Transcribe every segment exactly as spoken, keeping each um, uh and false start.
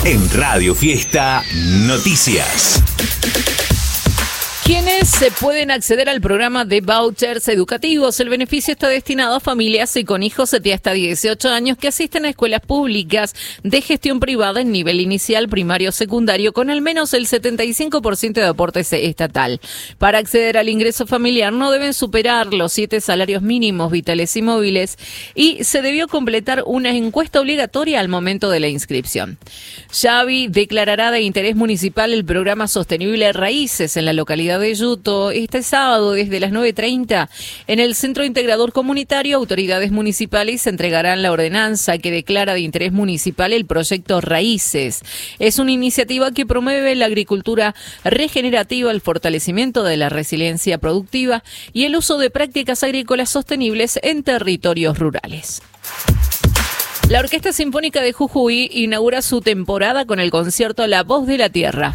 En Radio Fiesta Noticias. ¿Quiénes se pueden acceder al programa de vouchers educativos? El beneficio está destinado a familias y con hijos de hasta dieciocho años que asisten a escuelas públicas de gestión privada en nivel inicial, primario o secundario, con al menos el setenta y cinco por ciento de aporte estatal. Para acceder al ingreso familiar no deben superar los siete salarios mínimos vitales y móviles y se debió completar una encuesta obligatoria al momento de la inscripción. Xavi declarará de interés municipal el programa sostenible Raíces en la localidad de Yuto este sábado desde las nueve treinta. En el Centro Integrador Comunitario, autoridades municipales entregarán la ordenanza que declara de interés municipal el proyecto Raíces. Es una iniciativa que promueve la agricultura regenerativa, el fortalecimiento de la resiliencia productiva y el uso de prácticas agrícolas sostenibles en territorios rurales. La Orquesta Sinfónica de Jujuy inaugura su temporada con el concierto La Voz de la Tierra.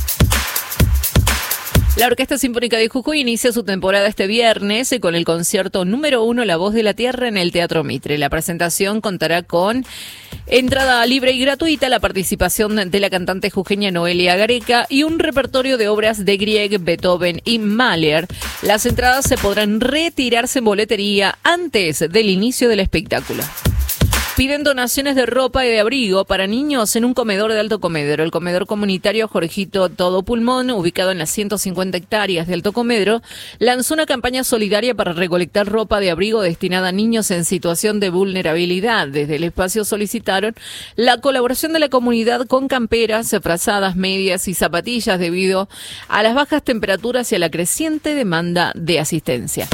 La Orquesta Sinfónica de Jujuy inicia su temporada este viernes con el concierto número uno La Voz de la Tierra en el Teatro Mitre. La presentación contará con entrada libre y gratuita, la participación de la cantante jujeña Noelia Gareca y un repertorio de obras de Grieg, Beethoven y Mahler. Las entradas se podrán retirarse en boletería antes del inicio del espectáculo. Piden donaciones de ropa y de abrigo para niños en un comedor de Alto Comedero. El comedor comunitario Jorgito Todo Pulmón, ubicado en las ciento cincuenta hectáreas de Alto Comedero, lanzó una campaña solidaria para recolectar ropa de abrigo destinada a niños en situación de vulnerabilidad. Desde el espacio solicitaron la colaboración de la comunidad con camperas, frazadas, medias y zapatillas debido a las bajas temperaturas y a la creciente demanda de asistencia.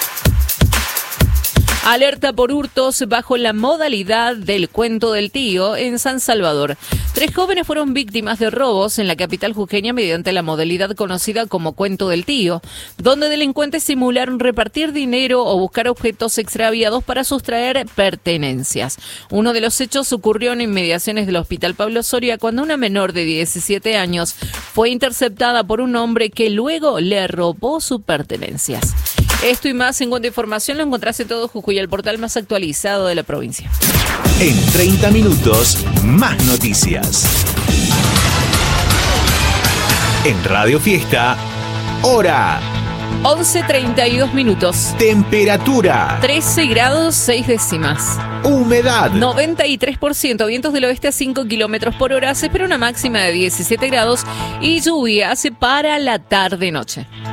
Alerta por hurtos bajo la modalidad del cuento del tío en San Salvador. Tres jóvenes fueron víctimas de robos en la capital jujeña mediante la modalidad conocida como cuento del tío, donde delincuentes simularon repartir dinero o buscar objetos extraviados para sustraer pertenencias. Uno de los hechos ocurrió en inmediaciones del Hospital Pablo Soria cuando una menor de diecisiete años fue interceptada por un hombre que luego le robó sus pertenencias. Esto y más en cuanto a información lo encontrás en Todo Jujuy, el portal más actualizado de la provincia. En treinta minutos, más noticias. En Radio Fiesta, hora. once treinta y dos minutos. Temperatura. trece grados seis décimas. Humedad. noventa y tres por ciento. Vientos del oeste a cinco kilómetros por hora. Se espera una máxima de diecisiete grados y lluvias para la tarde-noche.